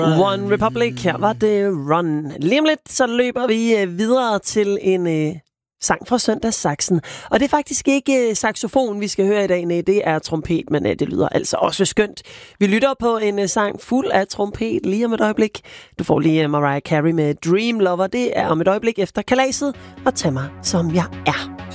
One Republic, her var det Run. Lige om lidt, så løber vi videre til en sang fra Søndagssaksen. Og det er faktisk ikke saxofon, vi skal høre i dag. Nej, det er trompet, men det lyder altså også skønt. Vi lytter på en sang fuld af trompet lige om et øjeblik. Du får lige Mariah Carey med Dream Lover. Det er om et øjeblik efter kalaset. Og tag mig, som jeg er.